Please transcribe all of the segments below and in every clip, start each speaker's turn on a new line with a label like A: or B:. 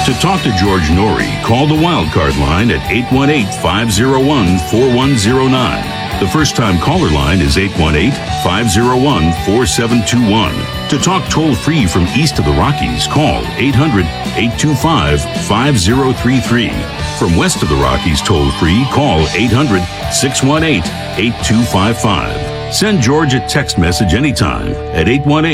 A: To talk to George Norrie, call the Wildcard line at 818-501-4109. The first-time caller line is 818-501-4721. To talk toll-free from east of the Rockies, call 800-825-5033. From west of the Rockies toll-free, call 800-618-8255. Send George a text message anytime at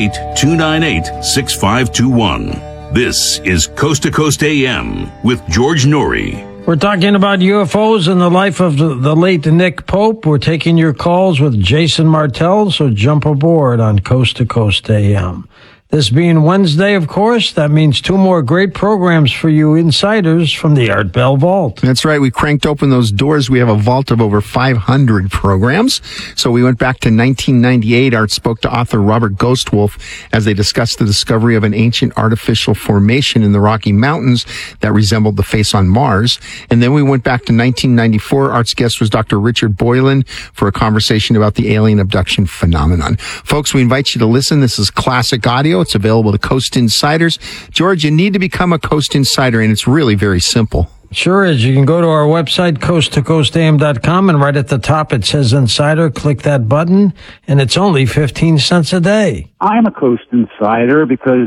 A: 818-298-6521. This is Coast to Coast AM with George Norrie.
B: We're talking about UFOs and the life of the late Nick Pope. We're taking your calls with Jason Martell, so jump aboard on Coast to Coast AM. This being Wednesday, of course, that means two more great programs for you insiders from the Art Bell Vault.
C: That's right. We cranked open those doors. We have a vault of over 500 programs. So we went back to 1998. Art spoke to author Robert Ghostwolf as they discussed the discovery of an ancient artificial formation in the Rocky Mountains that resembled the face on Mars. And then we went back to 1994. Art's guest was Dr. Richard Boylan for a conversation about the alien abduction phenomenon. Folks, we invite you to listen. This is classic audio. It's available to Coast Insiders. George, you need to become a Coast Insider, and it's really very simple.
B: Sure is. You can go to our website, coasttocoastam.com, and right at the top it says Insider. Click that button, and it's only 15 cents a day.
D: I'm a Coast Insider because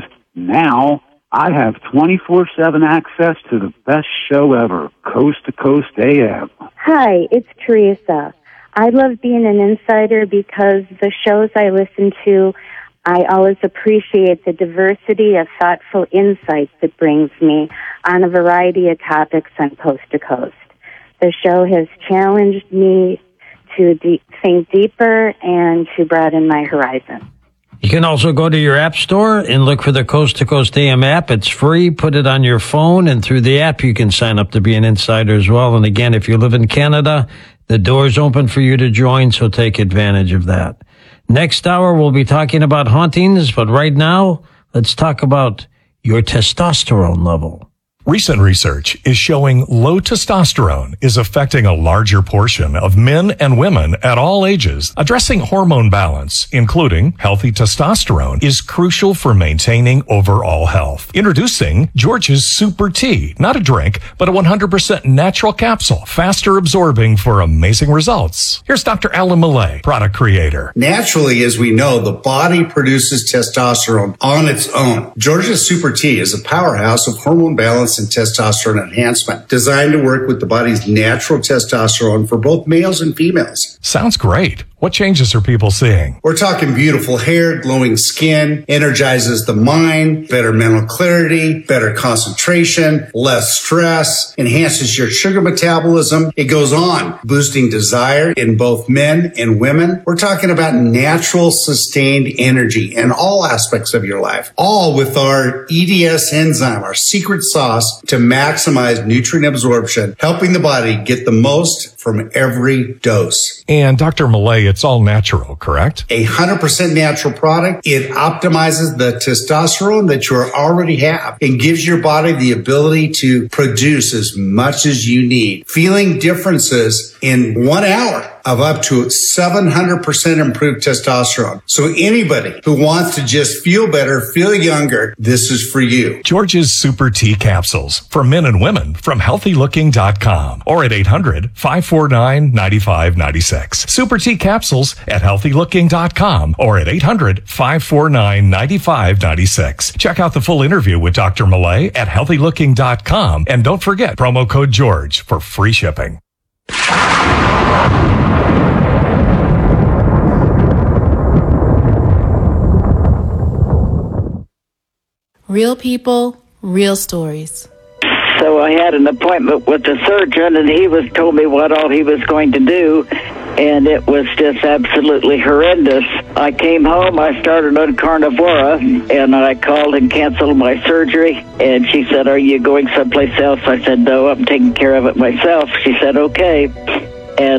D: now I have 24/7 access to the best show ever, Coast to Coast AM.
E: Hi, it's Teresa. I love being an insider because the shows I listen to, I always appreciate the diversity of thoughtful insights it brings me on a variety of topics on Coast to Coast. The show has challenged me to think deeper and to broaden my horizon.
B: You can also go to your app store and look for the Coast to Coast AM app. It's free. Put it on your phone, and through the app you can sign up to be an insider as well. And again, if you live in Canada, the door's open for you to join, so take advantage of that. Next hour, we'll be talking about hauntings, but right now, let's talk about your testosterone level.
F: Recent research is showing low testosterone is affecting a larger portion of men and women at all ages. Addressing hormone balance, including healthy testosterone, is crucial for maintaining overall health. Introducing George's Super Tea, not a drink, but a 100% natural capsule, faster absorbing for amazing results. Here's Dr. Alan Millay, product creator.
G: Naturally, as we know, the body produces testosterone on its own. George's Super Tea is a powerhouse of hormone balance and testosterone enhancement, designed to work with the body's natural testosterone for both males and females.
F: Sounds great. What changes are people seeing?
G: We're talking beautiful hair, glowing skin, energizes the mind, better mental clarity, better concentration, less stress, enhances your sugar metabolism. It goes on, boosting desire in both men and women. We're talking about natural, sustained energy in all aspects of your life, all with our EDS enzyme, our secret sauce to maximize nutrient absorption, helping the body get the most from every dose.
F: And Dr. Millay, it's all natural, correct?
G: 100% natural product. It optimizes the testosterone that you already have and gives your body the ability to produce as much as you need. Feeling differences in 1 hour of up to 700% improved testosterone. So anybody who wants to just feel better, feel younger, this is for you.
F: George's Super Tea capsules for men and women from healthylooking.com or at 800-549-9596. Super Tea capsules at healthylooking.com or at 800-549-9596. Check out the full interview with Dr. Millay at healthylooking.com, and don't forget promo code George for free shipping.
H: Real people, real stories.
I: So I had an appointment with the surgeon, and he told me what all he was going to do, and it was just absolutely horrendous. I came home, I started on Carnivora, and I called and canceled my surgery, and she said, "Are you going someplace else?" I said, "No, I'm taking care of it myself." She said, "Okay."